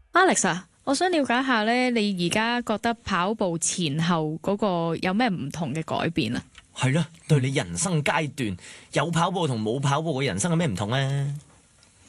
Alex 啊，我想了解下咧，你而家覺得跑步前後嗰個有咩唔同嘅改變啊？ 係啦，對你人生階段有跑步同冇跑步嘅人生有咩唔同咧？